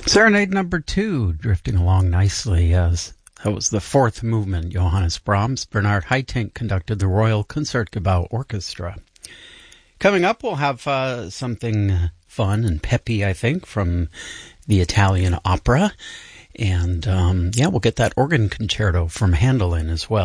Serenade number 2, drifting along nicely as that was the fourth movement. Johannes Brahms. Bernard Haitink conducted the Royal Concertgebouw Orchestra. Coming up, we'll have something fun and peppy, I think, from the Italian opera. And, we'll get that organ concerto from Handel in as well.